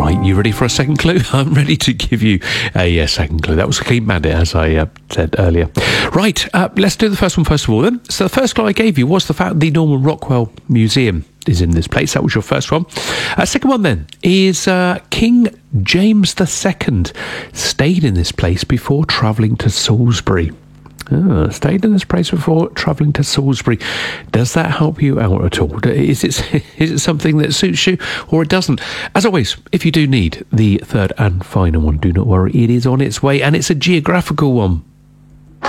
Right, you ready for a second clue? I'm ready to give you a second clue. That was Clean Bandit, as I said earlier. Right, let's do the first one first of all then. So the first clue I gave you was the fact the Norman Rockwell Museum is in this place. That was your first one. Second one then is King James II stayed in this place before travelling to Salisbury. Stayed in this place before travelling to Salisbury. Does that help you out at all? Is it something that suits you, or it doesn't? As always, if you do need the third and final one, do not worry. It is on its way, and it's a geographical one.